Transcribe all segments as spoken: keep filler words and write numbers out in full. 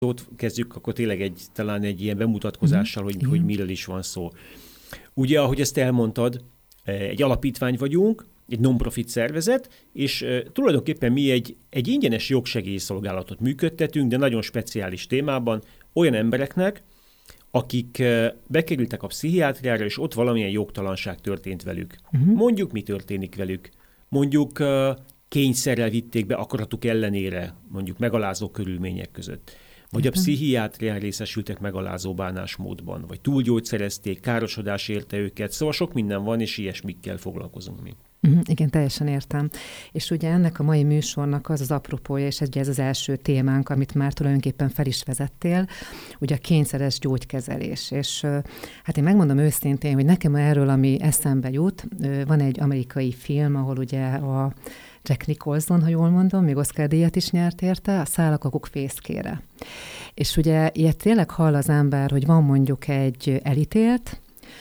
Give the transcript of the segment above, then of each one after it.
Ott kezdjük, akkor tényleg egy, talán egy ilyen bemutatkozással, hogy, hogy miről is van szó. Ugye, ahogy ezt elmondtad, egy alapítvány vagyunk, egy non-profit szervezet, és uh, tulajdonképpen mi egy, egy ingyenes jogsegélyszolgálatot működtetünk, de nagyon speciális témában olyan embereknek, akik uh, bekerültek a pszichiátriára, és ott valamilyen jogtalanság történt velük. Uh-huh. Mondjuk, mi történik velük. Mondjuk uh, kényszerrel vitték be akaratuk ellenére, mondjuk megalázó körülmények között. Vagy a pszichiátrián részesültek megalázó bánásmódban, vagy túlgyógyszerezték, károsodás érte őket, szóval sok minden van, és ilyesmikkel foglalkozunk mi. Uh-huh, igen, teljesen értem. És ugye ennek a mai műsornak az az apropója, és ez az első témánk, amit már tulajdonképpen fel is vezettél, ugye a kényszeres gyógykezelés. És hát én megmondom őszintén, hogy nekem erről, ami eszembe jut, van egy amerikai film, ahol ugye a Jack Nicholson, ha jól mondom, még Oscar-díjat is nyert érte, a Szállakakuk fészkére. És ugye ilyet tényleg hall az ember, hogy van mondjuk egy elítélt,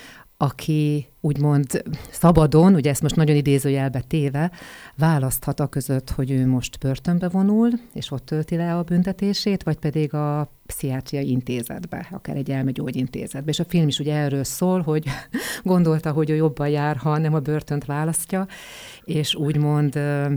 aki úgymond szabadon, ugye ezt most nagyon idézőjelbe téve, választhat a között, hogy ő most börtönbe vonul, és ott tölti le a büntetését, vagy pedig a pszichiátriai intézetbe, akár egy elmegyógyintézetbe. És a film is ugye erről szól, hogy gondolta, hogy ő jobban jár, ha nem a börtönt választja, és úgymond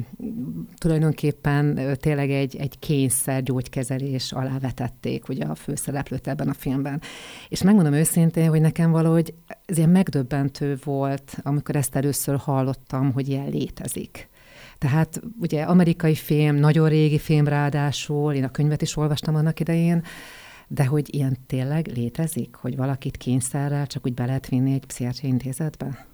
tulajdonképpen tényleg egy, egy kényszer gyógykezelés alá vetették ugye a főszereplőt ebben a filmben. És megmondom őszintén, hogy nekem valahogy ez ilyen megdöbbentő volt, amikor ezt először hallottam, hogy ilyen létezik. Tehát ugye amerikai film, nagyon régi film ráadásul, én a könyvet is olvastam annak idején, de hogy ilyen tényleg létezik, hogy valakit kényszerrel csak úgy be lehet vinni egy pszichiátriai intézetbe?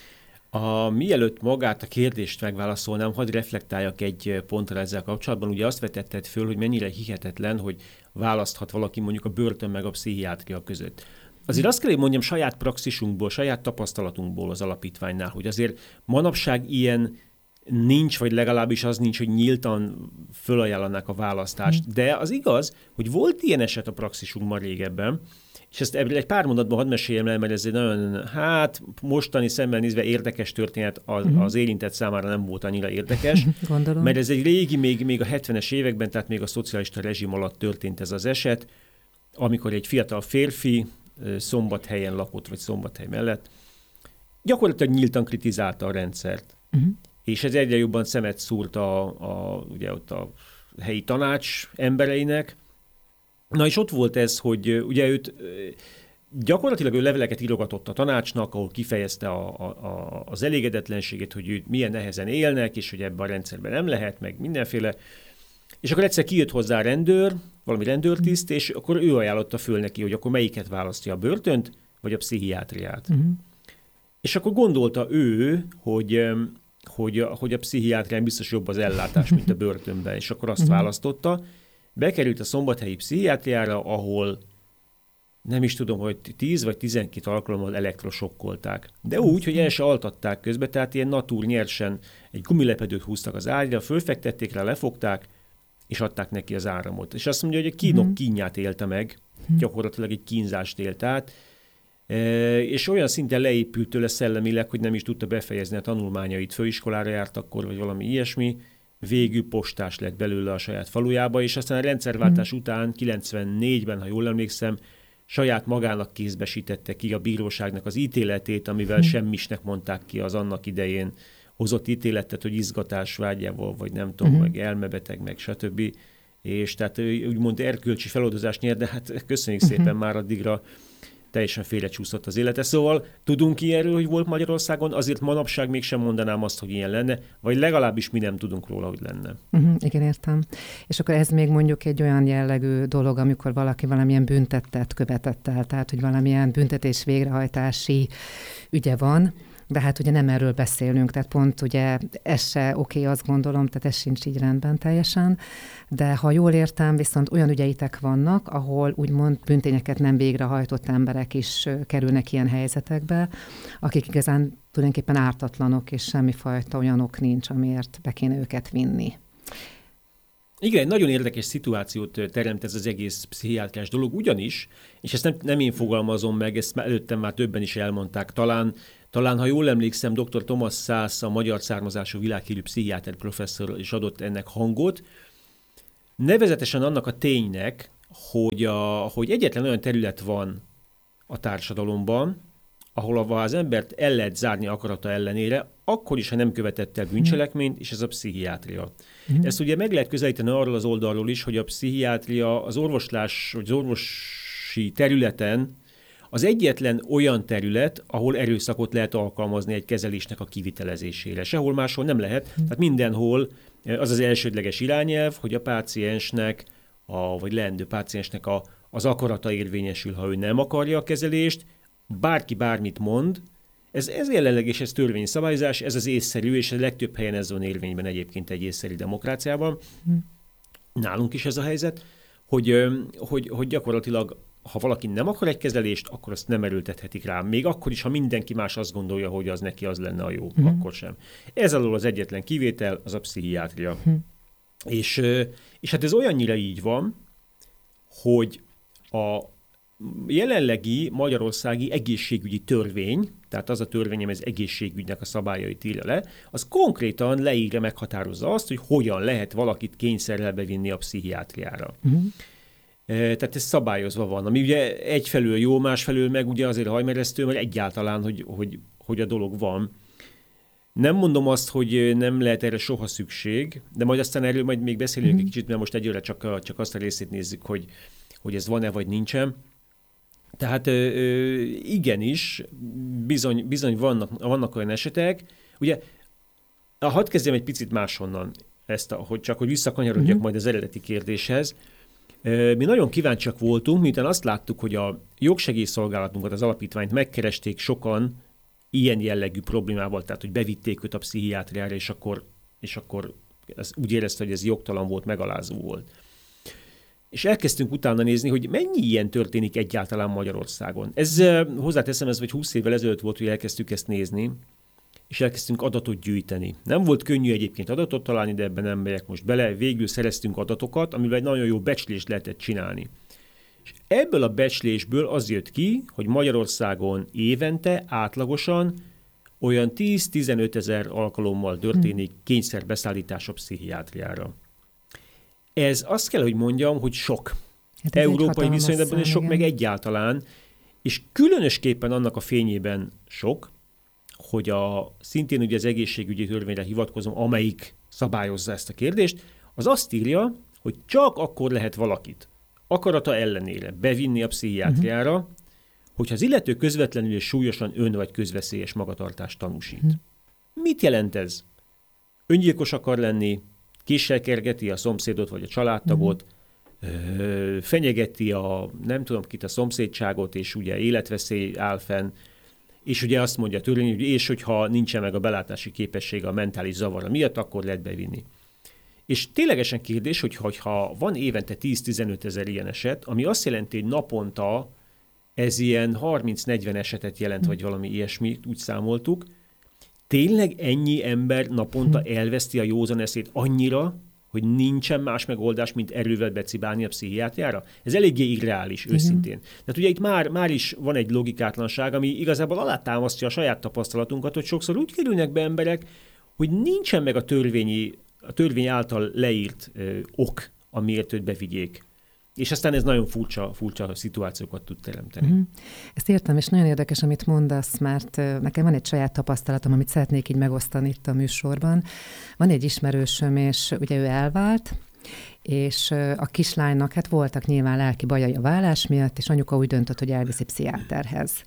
A, mielőtt magát a kérdést megválaszolnám, hadd reflektáljak egy pontra ezzel kapcsolatban. Ugye azt vetetted föl, hogy mennyire hihetetlen, hogy választhat valaki mondjuk a börtön meg a pszichiátria között. Azért azt kell, hogy mondjam saját praxisunkból, saját tapasztalatunkból az alapítványnál, hogy azért manapság ilyen nincs, vagy legalábbis az nincs, hogy nyíltan fölajánlanák a választást. De az igaz, hogy volt ilyen eset a praxisunkban régebben, és ezt ebből egy pár mondatban hadd meséljem el, mert ez egy nagyon, hát mostani szemben nézve érdekes történet, az, az érintett számára nem volt annyira érdekes. Gondolom. Mert ez egy régi, még, még a hetvenes években, tehát még a szocialista rezsim alatt történt ez az eset, amikor egy fiatal férfi Szombathelyen lakott, vagy Szombathely mellett, gyakorlatilag nyíltan kritizálta a rendszert. Uh-huh. És ez egyre jobban szemet szúrt a, a, ugye ott a helyi tanács embereinek. Na és ott volt ez, hogy ugye őt gyakorlatilag ő leveleket írogatott a tanácsnak, ahol kifejezte a, a, az elégedetlenségét, hogy őt milyen nehezen élnek, és hogy ebben a rendszerben nem lehet, meg mindenféle. És akkor egyszer kijött hozzá a rendőr, valami rendőrtiszt, és akkor ő ajánlotta föl neki, hogy akkor melyiket választja, a börtönt, vagy a pszichiátriát. Uh-huh. És akkor gondolta ő, hogy, hogy, hogy a pszichiátrián biztos jobb az ellátás, mint a börtönben, és akkor azt uh-huh. választotta. Bekerült a szombathelyi pszichiátriára, ahol nem is tudom, hogy tíz vagy tizenkét alkalommal elektrosokkolták. De úgy, hogy el se altatták közben, tehát ilyen natúr nyersen egy gumilepedőt húztak az ágyra, fölfektették rá, lefogták, és adták neki az áramot. És azt mondja, hogy a kínok uh-huh. kínját élte meg, uh-huh. gyakorlatilag egy kínzást élt át, e, és olyan szinten leépült tőle szellemileg, hogy nem is tudta befejezni a tanulmányait, főiskolára járt akkor, vagy valami ilyesmi, végül postás lett belőle a saját falujába, és aztán a rendszerváltás uh-huh. után, kilencvennégyben, ha jól emlékszem, saját magának kézbesítette ki a bíróságnak az ítéletét, amivel uh-huh. semmisnek mondták ki az annak idején hozott ítéletet, hogy izgatás vágyával, vagy nem tudom, uh-huh. meg elmebeteg, meg stb. És tehát úgymond erkölcsi feloldozást nyer, de hát köszönjük uh-huh. szépen, már addigra teljesen félrecsúszott az élete. Szóval tudunk ilyenről, hogy volt Magyarországon, azért manapság mégsem mondanám azt, hogy ilyen lenne, vagy legalábbis mi nem tudunk róla, hogy lenne. Uh-huh, igen, értem. És akkor ez még mondjuk egy olyan jellegű dolog, amikor valaki valamilyen büntettet követett el, tehát hogy valamilyen büntetés végrehajtási ügye van, de hát ugye nem erről beszélünk, tehát pont ugye ez se oké, okay, azt gondolom, tehát ez sincs így rendben teljesen, de ha jól értem, viszont olyan ügyeitek vannak, ahol úgymond büntényeket nem végrehajtott emberek is kerülnek ilyen helyzetekbe, akik igazán tulajdonképpen ártatlanok, és semmifajta olyan ok nincs, amiért be kéne őket vinni. Igen, nagyon érdekes szituációt teremt ez az egész pszichiátriás dolog, ugyanis, és ezt nem, nem én fogalmazom meg, ezt előttem már többen is elmondták, talán Talán, ha jól emlékszem, dr. Thomas Szász, a magyar származású világhírű pszichiáter professzor is adott ennek hangot. Nevezetesen annak a ténynek, hogy, a, hogy egyetlen olyan terület van a társadalomban, ahol az embert el lehet zárni akarata ellenére, akkor is, ha nem követett el bűncselekményt, és ez a pszichiátria. Mm. Ezt ugye meg lehet közelíteni arról az oldalról is, hogy a pszichiátria az orvoslás, vagy az orvosi területen az egyetlen olyan terület, ahol erőszakot lehet alkalmazni egy kezelésnek a kivitelezésére. Sehol máshol nem lehet. Mm. Tehát mindenhol az az elsődleges irányelv, hogy a páciensnek, a, vagy leendő páciensnek a, az akarata érvényesül, ha ő nem akarja a kezelést, bárki bármit mond, ez, ez jelenleg és ez törvényi szabályozás, ez az észszerű, és a legtöbb helyen ez van érvényben egyébként egy észszerű demokráciában. Mm. Nálunk is ez a helyzet, hogy, hogy, hogy gyakorlatilag ha valaki nem akar egy kezelést, akkor azt nem erőltethetik rá. Még akkor is, ha mindenki más azt gondolja, hogy az neki az lenne a jó, mm. akkor sem. Ez alól az egyetlen kivétel, az a pszichiátria. Mm. És, és hát ez olyannyira így van, hogy a jelenlegi magyarországi egészségügyi törvény, tehát az a törvény, amely az egészségügynek a szabályait írja le, az konkrétan leírja, meghatározza azt, hogy hogyan lehet valakit kényszerrel bevinni a pszichiátriára. Mm. Tehát ez szabályozva van, ami ugye egyfelől jó, másfelől meg ugye azért hajmeresztő, mert egyáltalán, hogy, hogy, hogy a dolog van. Nem mondom azt, hogy nem lehet erre soha szükség, de majd aztán erről majd még beszélünk mm. egy kicsit, mert most egyőre csak, csak azt a részét nézzük, hogy, hogy ez van-e vagy nincsen. Tehát igenis, bizony, bizony vannak, vannak olyan esetek. Ugye, hadd kezdjem egy picit máshonnan, ezt, hogy csak hogy visszakanyarodjak uh-huh. majd az eredeti kérdéshez. Mi nagyon kíváncsiak voltunk, miután azt láttuk, hogy a jogsegélyszolgálatunkat, az alapítványt megkeresték sokan ilyen jellegű problémával, tehát hogy bevitték őt a pszichiátriára, és akkor, és akkor ez úgy érezte, hogy ez jogtalan volt, megalázó volt. És elkezdtünk utána nézni, hogy mennyi ilyen történik egyáltalán Magyarországon. Ez hozzáteszem, ez vagy húsz évvel ezelőtt volt, hogy elkezdtük ezt nézni, és elkezdtünk adatot gyűjteni. Nem volt könnyű egyébként adatot találni, de ebben nem megyek most bele. Végül szereztünk adatokat, amivel egy nagyon jó becslést lehetett csinálni. És ebből a becslésből az jött ki, hogy Magyarországon évente átlagosan olyan tíz-tizenöt ezer alkalommal történik kényszerbeszállítás a pszichiátriára. Ez azt kell, hogy mondjam, hogy sok. Hát európai viszonylatban is sok, igen. Meg egyáltalán. És különösképpen annak a fényében sok, hogy a, szintén ugye az egészségügyi törvényre hivatkozom, amelyik szabályozza ezt a kérdést, az azt írja, hogy csak akkor lehet valakit akarata ellenére bevinni a pszichiátriára, uh-huh. hogyha az illető közvetlenül és súlyosan ön- vagy közveszélyes magatartást tanúsít. Uh-huh. Mit jelent ez? Öngyilkos akar lenni, késsel kergeti a szomszédot vagy a családtagot, uh-huh. fenyegeti a nem tudom kit a szomszédságot, és ugye életveszély áll fenn, és ugye azt mondja a törvény, hogy és hogyha nincsen meg a belátási képessége a mentális zavara miatt, akkor lehet bevinni. És ténylegesen kérdés, hogy ha van évente tíz-tizenöt ezer ilyen eset, ami azt jelenti, hogy naponta ez ilyen harminc-negyven esetet jelent, vagy valami ilyesmi, úgy számoltuk, tényleg ennyi ember naponta elveszti a józan eszét annyira, hogy nincsen más megoldás, mint erővel becibálni a pszichiátriára? Ez eléggé irreális, uh-huh. őszintén. Tehát ugye itt már, már is van egy logikátlanság, ami igazából alátámasztja a saját tapasztalatunkat, hogy sokszor úgy kerülnek be emberek, hogy nincsen meg a törvényi, a törvény által leírt ö, ok, amiért őt bevigyék. És aztán ez nagyon furcsa, furcsa szituációkat tud teremteni. Uh-huh. Ezt értem, és nagyon érdekes, amit mondasz, mert nekem van egy saját tapasztalatom, amit szeretnék így megosztani itt a műsorban. Van egy ismerősöm, és ugye ő elvált, és a kislánynak hát voltak nyilván lelki bajai a válás miatt, és anyuka úgy döntött, hogy elviszi pszichiáterhez.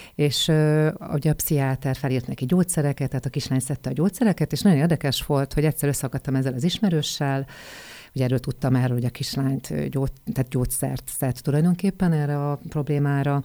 És uh, ugye a pszichiáter felírt neki gyógyszereket, tehát a kislány szedte a gyógyszereket, és nagyon érdekes volt, hogy egyszer összeakadtam ezzel az ismerőssel. Ugye erről tudtam erről, hogy a kislányt gyógy, tehát gyógyszert szed tulajdonképpen erre a problémára,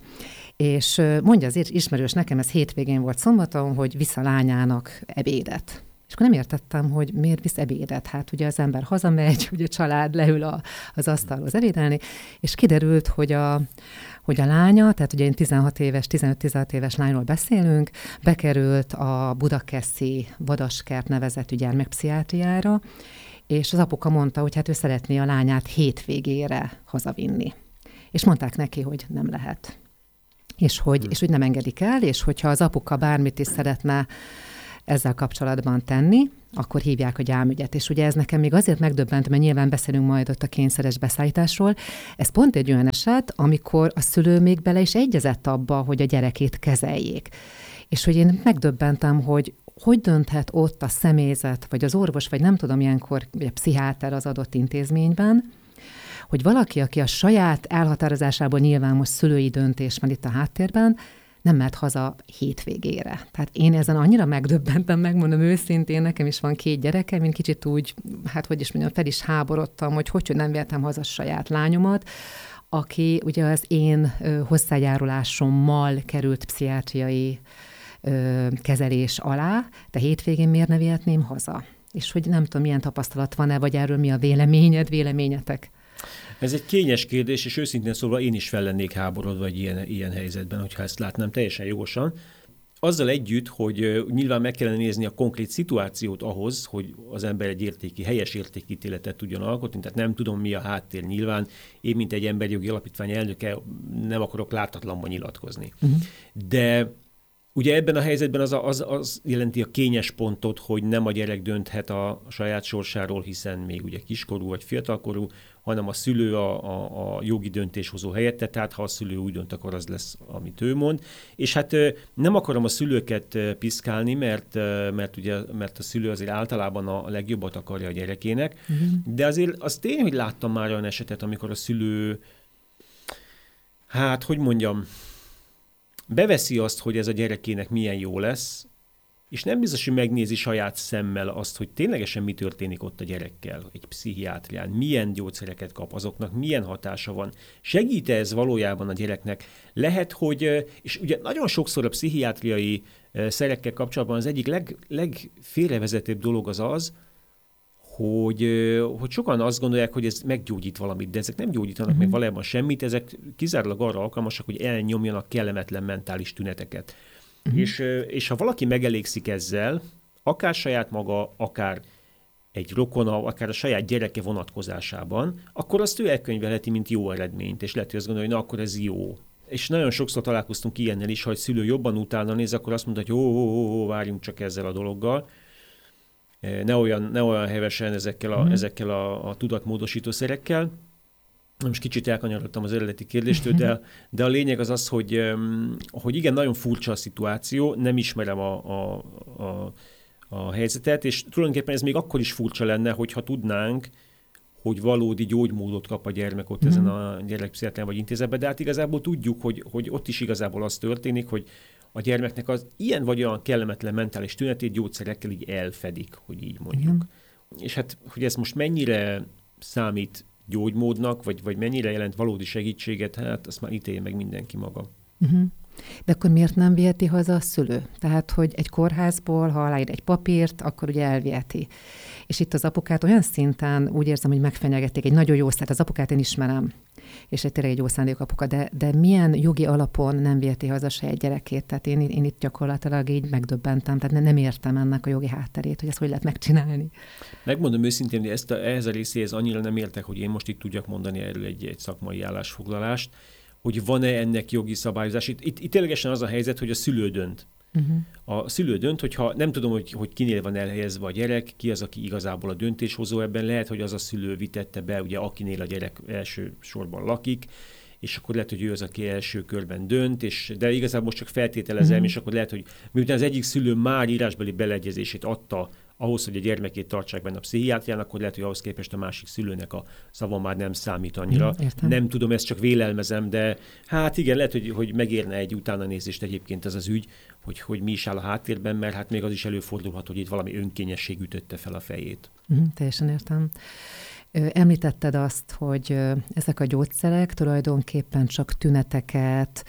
és mondja az ismerős nekem, ez hétvégén volt szombaton, hogy visz a lányának ebédet. És akkor nem értettem, hogy miért visz ebédet. Hát ugye az ember hazamegy, ugye a család leül a, az asztalhoz ebédelni, és kiderült, hogy a, hogy a lánya, tehát ugye én tizenhat éves, tizenöt-tizenhat éves lányról beszélünk, bekerült a Budakeszi Vadaskert nevezetű gyermekpszichiátriára, és az apuka mondta, hogy hát ő szeretné a lányát hétvégére hazavinni. És mondták neki, hogy nem lehet. És hogy, hmm. és hogy nem engedik el, és hogyha az apuka bármit is szeretne ezzel kapcsolatban tenni, akkor hívják a gyámügyet. És ugye ez nekem még azért megdöbbent, mert nyilván beszélünk majd ott a kényszeres beszállításról. Ez pont egy olyan eset, amikor a szülő még bele is egyezett abba, hogy a gyerekét kezeljék. És hogy én megdöbbentem, hogy hogy dönthet ott a személyzet, vagy az orvos, vagy nem tudom, ilyenkor, vagy a pszichiáter az adott intézményben, hogy valaki, aki a saját elhatározásából nyilván most szülői döntés van itt a háttérben, nem mehet haza hétvégére. Tehát én ezen annyira megdöbbentem, megmondom őszintén, nekem is van két gyerekem, én kicsit úgy, hát hogy is mondjam, fel is háborodtam, hogy hogy nem vihetem haza saját lányomat, aki ugye az én ö, hozzájárulásommal került pszichiátriai ö, kezelés alá, de hétvégén miért ne vihetném haza? És hogy nem tudom, milyen tapasztalat van-e, vagy erről mi a véleményed, véleményetek? Ez egy kényes kérdés, és őszintén szólva én is fel lennék háborodva egy ilyen, ilyen helyzetben, hogyha ezt látnám teljesen jogosan. Azzal együtt, hogy nyilván meg kellene nézni a konkrét szituációt ahhoz, hogy az ember egy értéki, helyes értékítéletet tudjon alkotni, tehát nem tudom, mi a háttér nyilván. Én, mint egy emberjogi alapítvány elnöke, nem akarok látatlanban nyilatkozni. Uh-huh. De ugye ebben a helyzetben az, az, az jelenti a kényes pontot, hogy nem a gyerek dönthet a saját sorsáról, hiszen még ugye kiskorú vagy fiatalkorú, hanem a szülő a, a, a jogi döntéshozó helyette, tehát ha a szülő úgy dönt, akkor az lesz, amit ő mond. És hát nem akarom a szülőket piszkálni, mert, mert, ugye, mert a szülő azért általában a legjobbat akarja a gyerekének, uh-huh. de azért az tény, hogy láttam már olyan esetet, amikor a szülő, hát hogy mondjam, beveszi azt, hogy ez a gyerekének milyen jó lesz, és nem biztos, hogy megnézi saját szemmel azt, hogy ténylegesen mi történik ott a gyerekkel, egy pszichiátrián, milyen gyógyszereket kap, azoknak milyen hatása van. Segít-e ez valójában a gyereknek? Lehet, hogy, és ugye nagyon sokszor a pszichiátriai szerekkel kapcsolatban az egyik leg, legfélrevezetőbb dolog az az, hogy, hogy sokan azt gondolják, hogy ez meggyógyít valamit, de ezek nem gyógyítanak uh-huh. meg valójában semmit, ezek kizárólag arra alkalmasak, hogy elnyomjanak kellemetlen mentális tüneteket. Uh-huh. És, és ha valaki megelégszik ezzel, akár saját maga, akár egy rokona, akár a saját gyereke vonatkozásában, akkor azt ő elkönyvelheti, mint jó eredményt, és lehet, hogy azt gondolja, hogy na, akkor ez jó. És nagyon sokszor találkoztunk ilyennel is, ha egy szülő jobban utána néz, akkor azt mondta, hogy ó, ó, ó, várjunk csak ezzel a dologgal. Ne olyan, ne olyan hevesen ezekkel a, mm. ezekkel a, a tudatmódosító szerekkel. Most kicsit elkanyarodtam az eredeti kérdéstől, de, de a lényeg az az, hogy, hogy igen, nagyon furcsa a szituáció, nem ismerem a, a, a, a helyzetet, és tulajdonképpen ez még akkor is furcsa lenne, hogyha tudnánk, hogy valódi gyógymódot kap a gyermek ott mm. ezen a gyerekpszichiátrián vagy intézetben, de hát igazából tudjuk, hogy, hogy ott is igazából az történik, hogy a gyermeknek az ilyen vagy olyan kellemetlen mentális tünetét gyógyszerekkel így elfedik, hogy így mondjuk. Igen. És hát, hogy ez most mennyire számít gyógymódnak, vagy, vagy mennyire jelent valódi segítséget, hát azt már ítélje meg mindenki maga. Uh-huh. De akkor miért nem viheti haza a szülő? Tehát, hogy egy kórházból, ha aláír egy papírt, akkor ugye elviheti. És itt az apukát olyan szinten úgy érzem, hogy megfenyegették, egy nagyon jó szert, az apukát én ismerem, és egy tényleg egy jó szándékú apuka, de, de milyen jogi alapon nem viheti haza saját gyerekét? Tehát én, én itt gyakorlatilag így megdöbbentem, tehát nem értem ennek a jogi hátterét, hogy ezt hogy lehet megcsinálni. Megmondom őszintén, hogy ezt a, ehhez a részéhez annyira nem értek, hogy én most itt tudjak mondani erről egy, egy szakmai állásfoglalást, hogy van-e ennek jogi szabályozás. Itt, itt, itt ténylegesen az a helyzet, hogy a szülő dönt. Uh-huh. A szülő dönt, hogyha nem tudom, hogy, hogy kinél van elhelyezve a gyerek, ki az, aki igazából a döntéshozó ebben, lehet, hogy az a szülő vitette be, ugye akinél a gyerek első sorban lakik, és akkor lehet, hogy ő az, aki első körben dönt, és, de igazából most csak feltételezem, uh-huh. és akkor lehet, hogy miután az egyik szülő már írásbeli beleegyezését adta ahhoz, hogy a gyermekét tartsák benne a pszichiátrián, akkor lehet, hogy ahhoz képest a másik szülőnek a szava már nem számít annyira. Értem. Nem tudom, ezt csak vélelmezem, de hát igen, lehet, hogy, hogy megérne egy utánanézést egyébként ez az ügy, hogy, hogy mi is áll a háttérben, mert hát még az is előfordulhat, hogy itt valami önkényesség ütötte fel a fejét. Uh-huh, teljesen értem. Említetted azt, hogy ezek a gyógyszerek tulajdonképpen csak tüneteket,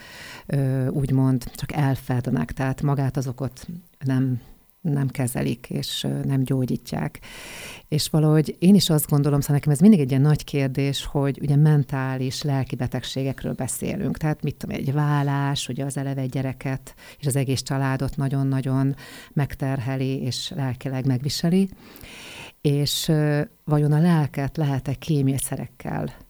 úgymond csak elfednek, tehát magát az okot nem nem kezelik, és nem gyógyítják. És valahogy én is azt gondolom, szóval nekem ez mindig egy ilyen nagy kérdés, hogy ugye mentális, lelki betegségekről beszélünk. Tehát mit tudom, egy vállás, ugye az eleve egy gyereket és az egész családot nagyon-nagyon megterheli, és lelkileg megviseli. És vajon a lelket lehet-e kémiaszerekkel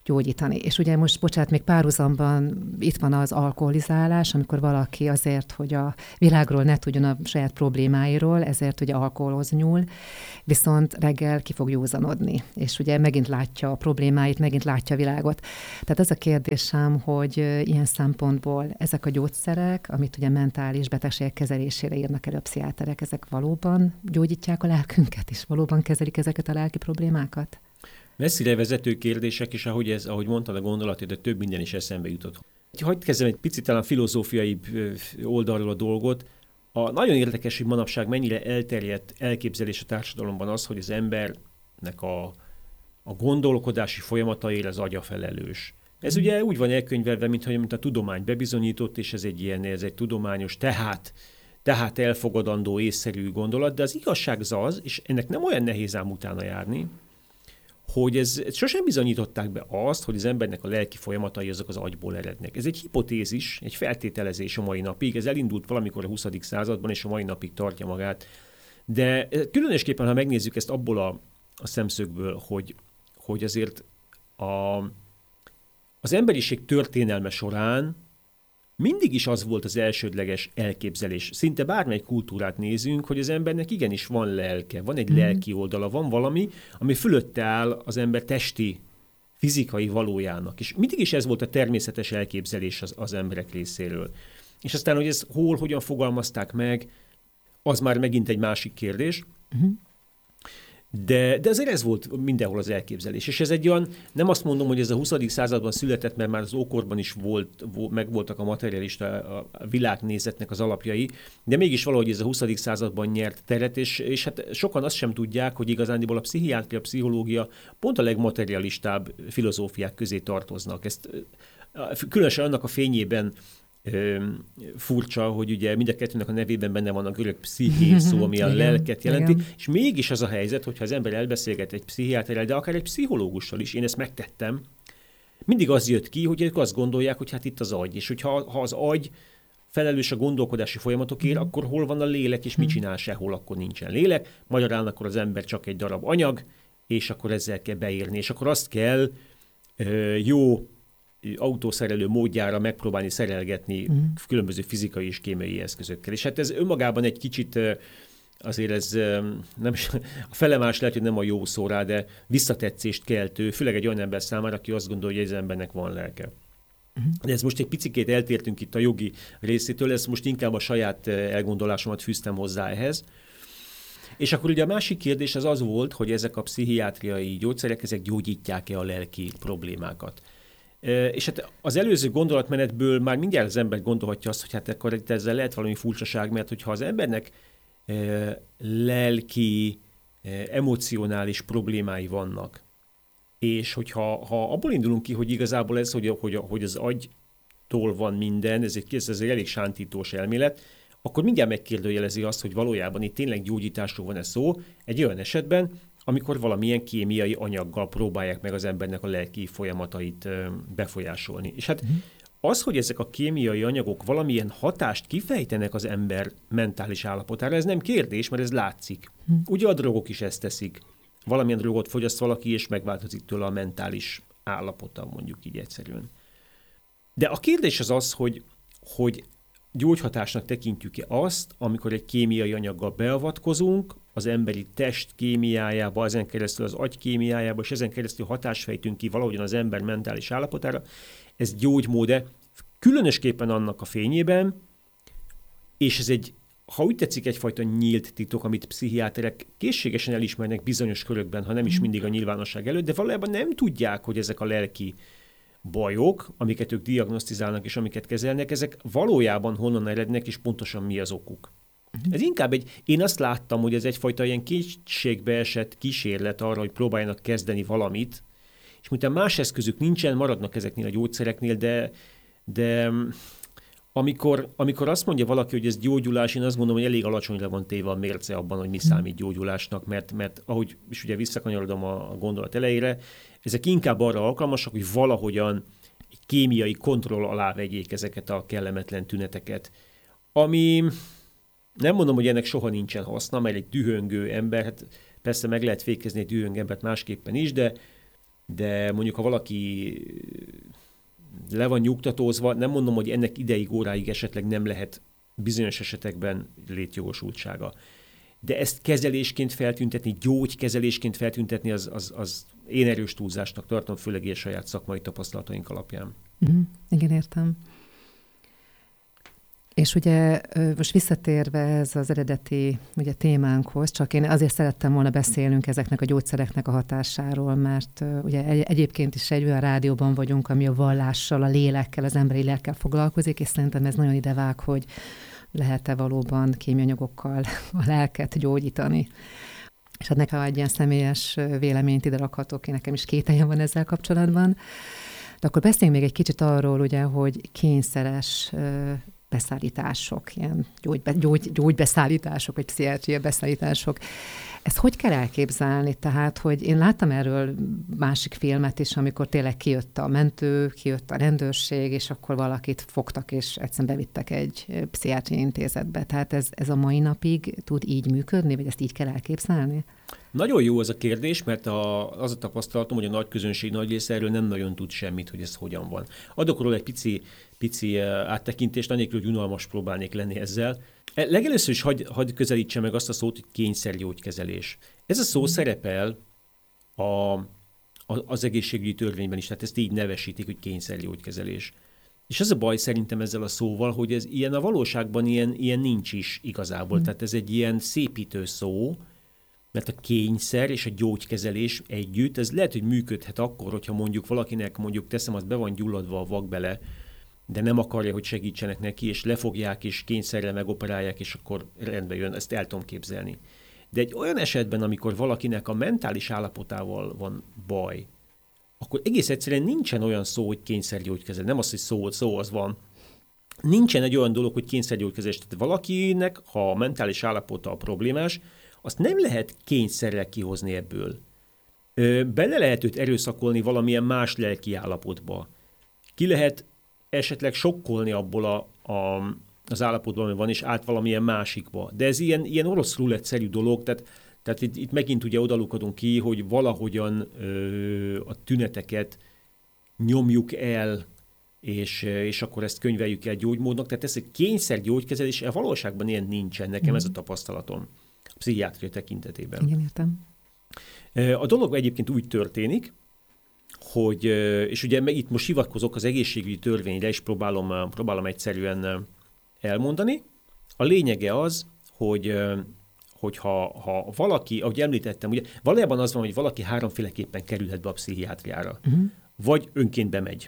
gyógyítani. És ugye most, bocsánat, még párhuzamban itt van az alkoholizálás, amikor valaki azért, hogy a világról ne tudjon a saját problémáiról, ezért ugye alkoholhoz nyúl, viszont reggel ki fog józanodni, és ugye megint látja a problémáit, megint látja a világot. Tehát ez a kérdésem, hogy ilyen szempontból ezek a gyógyszerek, amit ugye mentális betegségek kezelésére írnak elő a pszichiáterek, ezek valóban gyógyítják a lelkünket, és valóban kezelik ezeket a lelki problémákat? Messzire vezető kérdések, és ahogy, ez, ahogy mondtad a gondolatod, de több minden is eszembe jutott. Hadd kezdem egy picit talán filozófiai oldalról a dolgot. A nagyon érdekes, hogy manapság mennyire elterjedt elképzelés a társadalomban az, hogy az embernek a, a gondolkodási folyamataira az agya felelős. Ez ugye úgy van elkönyvelve, mint, mint a tudomány bebizonyított, és ez egy ilyen, ez egy tudományos, tehát, tehát elfogadandó, észszerű gondolat, de az igazság az az, és ennek nem olyan nehéz ám utána járni, hogy ez, sosem bizonyították be azt, hogy az embernek a lelki folyamatai azok az agyból erednek. Ez egy hipotézis, egy feltételezés a mai napig, ez elindult valamikor a huszadik században, és a mai napig tartja magát. De különösképpen, ha megnézzük ezt abból a, a szemszögből, hogy, hogy azért a, az emberiség történelme során mindig is az volt az elsődleges elképzelés. Szinte bármely kultúrát nézünk, hogy az embernek igenis van lelke, van egy mm. lelki oldala, van valami, ami fölötte áll az ember testi, fizikai valójának. És mindig is ez volt a természetes elképzelés az, az emberek részéről. És aztán, hogy ez hol, hogyan fogalmazták meg, az már megint egy másik kérdés. Mm. De, de azért ez volt mindenhol az elképzelés. És ez egy olyan, nem azt mondom, hogy ez a huszadik században született, mert már az ókorban is volt, megvoltak a materialista a világnézetnek az alapjai, de mégis valahogy ez a huszadik században nyert teret, és, és hát sokan azt sem tudják, hogy igazándiból a pszichiátria, a pszichológia pont a legmaterialistább filozófiák közé tartoznak. Ezt különösen annak a fényében furcsa, hogy ugye mind a kettőnek a nevében benne van a görög psziché szó, ami a lelket jelenti, igen. És mégis az a helyzet, hogyha az ember elbeszélget egy pszichiáterrel, de akár egy pszichológussal is, én ezt megtettem, mindig az jött ki, hogy ők azt gondolják, hogy hát itt az agy, és hogyha ha az agy felelős a gondolkodási folyamatokért, mm. akkor hol van a lélek, és mit csinál, sehol, akkor nincsen lélek, magyarán akkor az ember csak egy darab anyag, és akkor ezzel kell beírni, és akkor azt kell ö, jó autószerelő módjára megpróbálni szerelgetni mm. különböző fizikai és kémiai eszközökkel. És hát ez önmagában egy kicsit azért ez nem, a felemás lehet, hogy nem a jó szó rá, de visszatetszést keltő, főleg egy olyan ember számára, aki azt gondolja, hogy ez embernek van lelke. Mm. De ez most egy picikét eltértünk itt a jogi részétől, ezt most inkább a saját elgondolásomat fűztem hozzá ehhez. És akkor ugye a másik kérdés az az volt, hogy ezek a pszichiátriai gyógyszerek, ezek gyógyítják-e a lelki problémákat. És hát az előző gondolatmenetből már mindjárt az ember gondolhatja azt, hogy hát akkor itt ezzel lehet valami furcsaság, mert hogyha az embernek e, lelki, e, emocionális problémái vannak, és hogyha ha abból indulunk ki, hogy igazából ez, hogy, hogy, hogy az agytól van minden, ez egy, ez egy elég sántítós elmélet, akkor mindjárt megkérdőjelezi azt, hogy valójában itt tényleg gyógyításról van-e szó egy olyan esetben, amikor valamilyen kémiai anyaggal próbálják meg az embernek a lelki folyamatait befolyásolni. És hát uh-huh. az, hogy ezek a kémiai anyagok valamilyen hatást kifejtenek az ember mentális állapotára, ez nem kérdés, mert ez látszik. Uh-huh. Ugye a drogok is ezt teszik. Valamilyen drogot fogyaszt valaki, és megváltozik tőle a mentális állapota, mondjuk így egyszerűen. De a kérdés az az, hogy, hogy gyógyhatásnak tekintjük-e azt, amikor egy kémiai anyaggal beavatkozunk, az emberi test kémiájába, ezen keresztül az agy kémiájába, és ezen keresztül hatást fejtünk ki valahogyan az ember mentális állapotára. Ez gyógymód-e, különösképpen annak a fényében, és ez egy, ha úgy tetszik, egyfajta nyílt titok, amit pszichiáterek készségesen elismernek bizonyos körökben, ha nem is mindig a nyilvánosság előtt, de valójában nem tudják, hogy ezek a lelki bajok, amiket ők diagnosztizálnak és amiket kezelnek, ezek valójában honnan erednek, és pontosan mi az okuk. Ez inkább egy, én azt láttam, hogy ez egyfajta ilyen kétségbe esett kísérlet arra, hogy próbáljanak kezdeni valamit, és miután más eszközük nincsen, maradnak ezeknél a gyógyszereknél, de, de amikor, amikor azt mondja valaki, hogy ez gyógyulás, én azt gondolom, hogy elég alacsonyra van téve a mérce abban, hogy mi számít gyógyulásnak, mert, mert ahogy is ugye visszakanyarodom a, a gondolat elejére, ezek inkább arra alkalmasak, hogy valahogyan egy kémiai kontroll alá vegyék ezeket a kellemetlen tüneteket, ami... Nem mondom, hogy ennek soha nincsen haszna, mert egy dühöngő ember, hát persze meg lehet fékezni egy dühöngő embert másképpen is, de, de mondjuk ha valaki le van nyugtatózva, nem mondom, hogy ennek ideig, óráig esetleg nem lehet bizonyos esetekben létjogosultsága. De ezt kezelésként feltüntetni, gyógykezelésként feltüntetni, az, az, az én erős túlzásnak tartom, főleg ilyen saját szakmai tapasztalataink alapján. Uh-huh. Igen, értem. És ugye most visszatérve ez az eredeti ugye, témánkhoz, csak én azért szerettem volna beszélnünk ezeknek a gyógyszereknek a hatásáról, mert ugye egyébként is egy olyan rádióban vagyunk, ami a vallással, a lélekkel, az emberi lélekkel foglalkozik, és szerintem ez nagyon idevág, hogy lehet-e valóban kémianyagokkal a lelket gyógyítani. És hát nekem egy ilyen személyes véleményt ide rakhatok, én nekem is kételjem van ezzel kapcsolatban. De akkor beszéljünk még egy kicsit arról, ugye, hogy kényszeres beszállítások, ilyen gyógybe, gyógy, gyógybeszállítások, vagy pszichiátria beszállítások. Ezt hogy kell elképzelni? Tehát, hogy én láttam erről másik filmet is, amikor tényleg kijött a mentő, kijött a rendőrség, és akkor valakit fogtak, és egyszerűen bevittek egy pszichiátriai intézetbe. Tehát ez, ez a mai napig tud így működni, vagy ezt így kell elképzelni? Nagyon jó ez a kérdés, mert a, az a tapasztalatom, hogy a nagy közönség nagy része erről nem nagyon tud semmit, hogy ez hogyan van. Adok róla egy pici, pici áttekintést, annélkül, hogy unalmas próbálnék lenni ezzel. Legelőször is hagy, hagy közelítse meg azt a szót, hogy kényszergyógykezelés. Ez a szó mm. szerepel a, a, az egészségügyi törvényben is, tehát ezt így nevesítik, hogy kényszergyógykezelés. És ez a baj szerintem ezzel a szóval, hogy ez ilyen a valóságban ilyen, ilyen nincs is igazából. Mm. Tehát ez egy ilyen szépítő szó, mert a kényszer és a gyógykezelés együtt, ez lehet, hogy működhet akkor, hogyha mondjuk valakinek mondjuk teszem, az be van gyulladva a vakbele, de nem akarja, hogy segítsenek neki, és lefogják, és kényszerrel megoperálják, és akkor rendbe jön, ezt el tudom képzelni. De egy olyan esetben, amikor valakinek a mentális állapotával van baj, akkor egész egyszerűen nincsen olyan szó, hogy kényszergyógykezelés. Nem az, hogy szó, szó az van. Nincsen egy olyan dolog, hogy kényszergyógykezelés. Tehát valakinek, ha a mentális állapota a problémás, azt nem lehet kényszerrel kihozni ebből. Ö, bele lehet őt erőszakolni valamilyen más lelki állapotba. Ki lehet esetleg sokkolni abból a, a, az állapotban, ami van, és át valamilyen másikba. De ez ilyen, ilyen orosz rulett-szerű dolog, tehát, tehát itt, itt megint ugye odalukadunk ki, hogy valahogyan ö, a tüneteket nyomjuk el, és, és akkor ezt könyveljük el gyógymódnak. Tehát ez egy kényszergyógykezelés, a valóságban ilyen nincsen, nekem mm. ez a tapasztalatom. Pszichiátria tekintetében. Igen, értem. A dolog egyébként úgy történik, hogy, és ugye itt most hivatkozok az egészségügyi törvényre, és próbálom, próbálom egyszerűen elmondani. A lényege az, hogy, hogy ha, ha valaki, ahogy említettem, ugye valójában az van, hogy valaki háromféleképpen kerülhet be a pszichiátriára. Uh-huh. Vagy önként bemegy.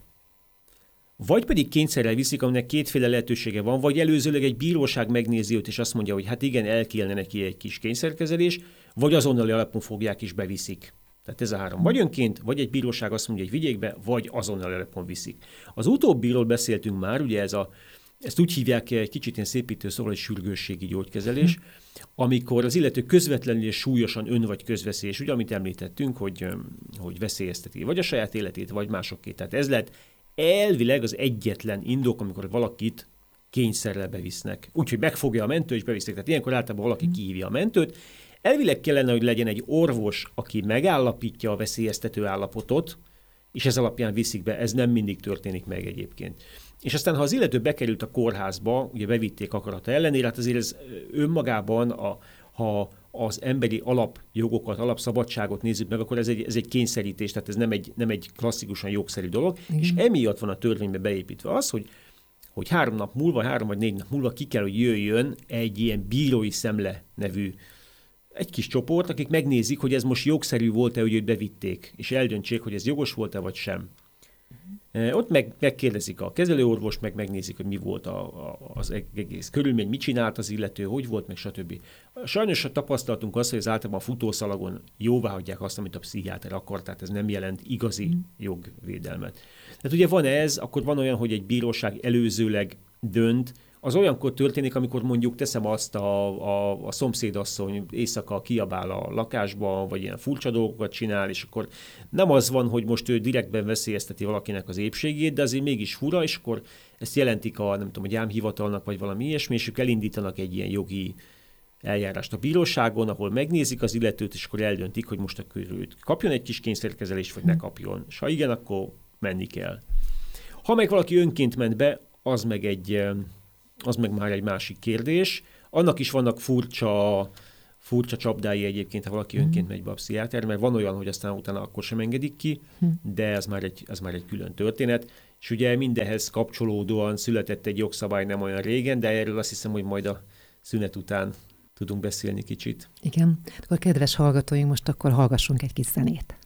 Vagy pedig kényszerrel viszik, aminek kétféle lehetősége van, vagy előzőleg egy bíróság megnézi őt, és azt mondja, hogy hát igen, el kellene neki egy kis kényszerkezelés, vagy azonnali alapon fogják és beviszik. Tehát ez a három. Vagy önként, vagy egy bíróság azt mondja, hogy vigyék be, vagy azonnali alapon viszik. Az utóbbiról beszéltünk már, ugye ez a, ezt úgy hívják egy kicsit ilyen szépítő szóval, hogy sürgősségi gyógykezelés, amikor az illető közvetlenül és súlyosan ön vagy közveszélyes, ugye amit említettünk, hogy, hogy veszélyezteti vagy a saját életét, vagy másoké. Tehát ez lehet elvileg az egyetlen indok, amikor valakit kényszerrel bevisznek. Úgyhogy megfogja a mentő, és bevisznek. Tehát ilyenkor általában valaki kihívja a mentőt. Elvileg kellene, hogy legyen egy orvos, aki megállapítja a veszélyeztető állapotot, és ez alapján viszik be. Ez nem mindig történik meg egyébként. És aztán, ha az illető bekerült a kórházba, ugye bevitték akarata ellenére, hát azért ez önmagában, a, ha az emberi alapjogokat, alapszabadságot nézzük meg, akkor ez egy, ez egy kényszerítés, tehát ez nem egy, nem egy klasszikusan jogszerű dolog, igen. És emiatt van a törvénybe beépítve az, hogy, hogy három nap múlva, három vagy négy nap múlva ki kell, hogy jöjjön egy ilyen bírói szemle nevű egy kis csoport, akik megnézik, hogy ez most jogszerű volt-e, hogy őt bevitték, és eldöntsék, hogy ez jogos volt-e, vagy sem. Uh-huh. Ott meg, megkérdezik a kezelőorvost, meg megnézik, hogy mi volt a, a, az egész körülmény, mit csinált az illető, hogy volt, meg stb. Sajnos a tapasztalatunk az, hogy az általában a futószalagon jóvá hagyják azt, amit a pszichiáter akar, tehát ez nem jelent igazi uh-huh. jogvédelmet. Tehát ugye van ez, akkor van olyan, hogy egy bíróság előzőleg dönt, az olyankor történik, amikor mondjuk teszem azt a, a, a szomszédasszony éjszaka kiabál a lakásba, vagy ilyen furcsa dolgokat csinál, és akkor nem az van, hogy most ő direktben veszélyezteti valakinek az épségét, de azért mégis fura, és akkor ezt jelentik a, nem tudom, a gyámhivatalnak, vagy valami ilyesmi, és ők elindítanak egy ilyen jogi eljárást a bíróságon, ahol megnézik az illetőt, és akkor eldöntik, hogy most akkor őt kapjon egy kis kényszerkezelést, vagy ne kapjon. És ha igen, akkor menni kell. Ha meg valaki önként ment be, az meg, egy, az meg már egy másik kérdés. Annak is vannak furcsa, furcsa csapdái egyébként, ha valaki önként megy be a pszichiáterre, mert van olyan, hogy aztán utána akkor sem engedik ki, de ez már egy, ez már egy külön történet. És ugye mindenhez kapcsolódóan született egy jogszabály nem olyan régen, de erről azt hiszem, hogy majd a szünet után tudunk beszélni kicsit. Igen. Akkor kedves hallgatóink, most akkor hallgassunk egy kis zenét.